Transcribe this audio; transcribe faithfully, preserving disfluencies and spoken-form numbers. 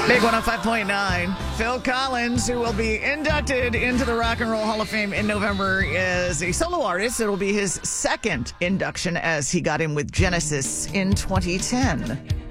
Big one oh five point nine. Phil Collins, who will be inducted into the Rock and Roll Hall of Fame in November, is a solo artist. It'll be his second induction as he got in with Genesis in twenty ten.